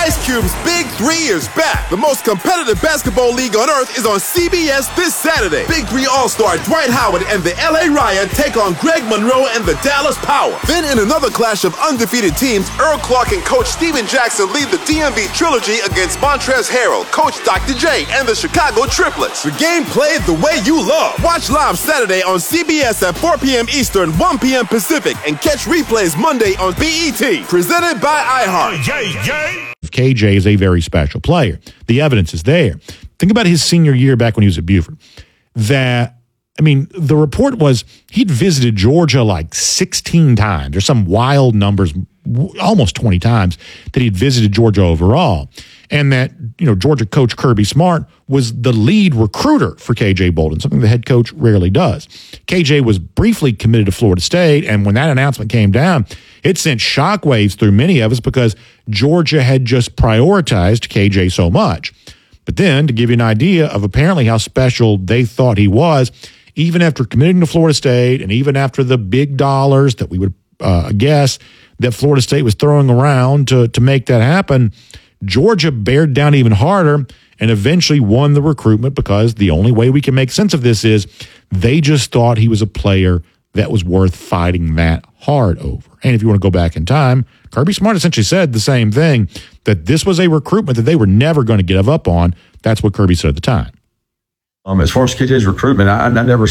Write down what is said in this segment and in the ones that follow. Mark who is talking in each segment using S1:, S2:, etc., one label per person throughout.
S1: Ice Cube's Big 3 is back. The most competitive basketball league on earth is on CBS this Saturday. Big 3 All-Star Dwight Howard and the LA Riot take on Greg Monroe and the Dallas Power. Then in another clash of undefeated teams, Earl Clark and Coach Steven Jackson lead the DMV Trilogy against Montrezl Harrell, Coach Dr. J, and the Chicago Triplets. The game played the way you love. Watch live Saturday on CBS at 4 p.m. Eastern, 1 p.m. Pacific, and catch replays Monday on BET. Presented by iHeart.
S2: KJ is a very special player. The evidence is there. Think about his senior year back when he was at Buford. The report was he'd visited Georgia like 16 times. There's some wild numbers, almost 20 times that he'd visited Georgia overall. And that, Georgia coach Kirby Smart was the lead recruiter for KJ Bolden, something the head coach rarely does. KJ was briefly committed to Florida State, and when that announcement came down, it sent shockwaves through many of us because Georgia had just prioritized KJ so much. But then, to give you an idea of apparently how special they thought he was, even after committing to Florida State and even after the big dollars that we would guess that Florida State was throwing around to make that happen, Georgia bared down even harder and eventually won the recruitment because the only way we can make sense of this is they just thought he was a player that was worth fighting that hard over. And if you want to go back in time, Kirby Smart essentially said the same thing, that this was a recruitment that they were never going to give up on. That's what Kirby said at the time.
S3: As far as KJ's recruitment, I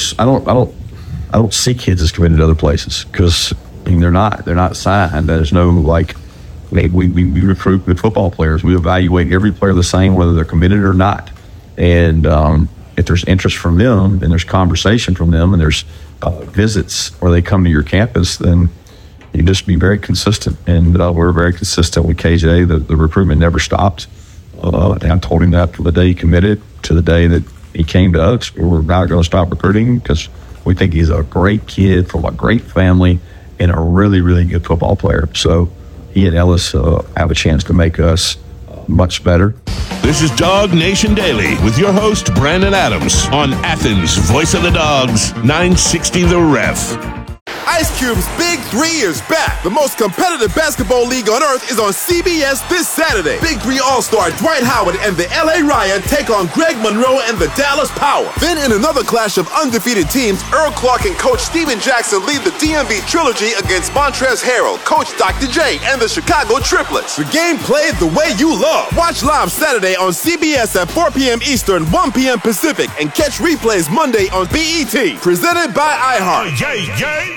S3: don't see kids as committed to other places because they're not signed. There's no we recruit good football players. We evaluate every player the same, whether they're committed or not. And if there's interest from them and there's conversation from them and there's visits where they come to your campus, then you just be very consistent. And we're very consistent with KJ. The recruitment never stopped. I told him that from the day he committed to the day that he came to us. We're not going to stop recruiting because we think he's a great kid from a great family and a really, really good football player. So he and Ellis have a chance to make us much better.
S4: This is Dog Nation Daily with your host, Brandon Adams, on Athens' Voice of the Dogs, 960 The Ref.
S1: Ice Cube's Big 3 is back. The most competitive basketball league on earth is on CBS this Saturday. Big 3 All-Star Dwight Howard and the LA Riot take on Greg Monroe and the Dallas Power. Then in another clash of undefeated teams, Earl Clark and Coach Steven Jackson lead the DMV Trilogy against Montrezl Harrell, Coach Dr. J, and the Chicago Triplets. The game played the way you love. Watch live Saturday on CBS at 4 p.m. Eastern, 1 p.m. Pacific, and catch replays Monday on BET. Presented by iHeart.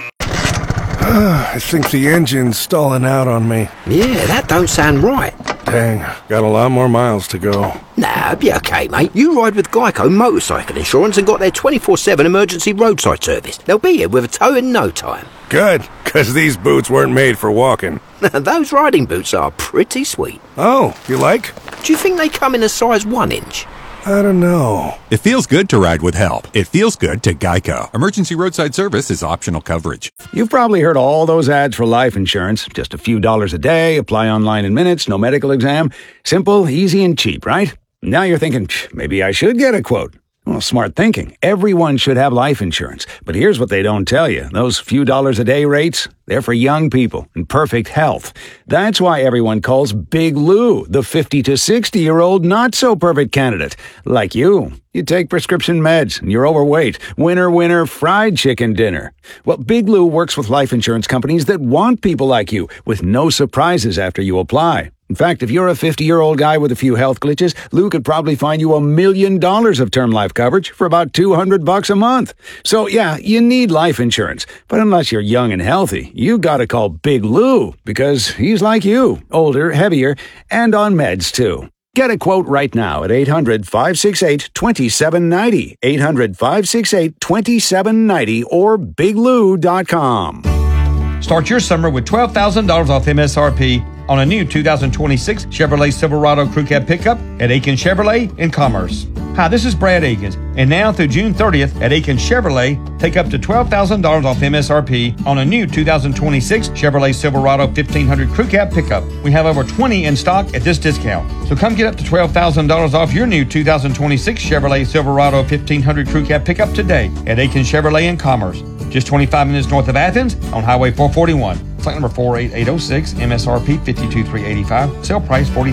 S5: I think the engine's stalling out on me.
S6: Yeah, that don't sound right.
S5: Dang, got a lot more miles to go.
S6: Nah, be okay, mate. You ride with Geico Motorcycle Insurance and got their 24/7 emergency roadside service. They'll be here with a tow in no time.
S5: Good, because these boots weren't made for walking.
S6: Those riding boots are pretty sweet.
S5: Oh, you like?
S6: Do you think they come in a size 1 inch?
S5: I don't know.
S7: It feels good to ride with help. It feels good to Geico. Emergency roadside service is optional coverage.
S8: You've probably heard all those ads for life insurance. Just a few dollars a day, apply online in minutes, no medical exam. Simple, easy, and cheap, right? Now you're thinking, maybe I should get a quote. Well, smart thinking. Everyone should have life insurance. But here's what they don't tell you. Those few dollars a day rates, they're for young people in perfect health. That's why everyone calls Big Lou the 50 to 60-year-old not-so-perfect candidate. Like you. You take prescription meds and you're overweight. Winner, winner, fried chicken dinner. Well, Big Lou works with life insurance companies that want people like you with no surprises after you apply. In fact, if you're a 50-year-old guy with a few health glitches, Lou could probably find you $1 million of term life coverage for about $200 a month. So yeah, you need life insurance. But unless you're young and healthy, you gotta call Big Lou because he's like you, older, heavier, and on meds too. Get a quote right now at 800-568-2790, 800-568-2790, or biglou.com.
S9: Start your summer with $12,000 off MSRP on a new 2026 Chevrolet Silverado Crew Cab pickup at Aiken Chevrolet in Commerce. Hi, this is Brad Akins, and now through June 30th at Aiken Chevrolet, take up to $12,000 off MSRP on a new 2026 Chevrolet Silverado 1500 Crew Cab pickup. We have over 20 in stock at this discount. So come get up to $12,000 off your new 2026 Chevrolet Silverado 1500 Crew Cab pickup today at Aiken Chevrolet in Commerce. Just 25 minutes north of Athens on Highway 441. Flight number 48806, MSRP $52,385, sale price $40,000.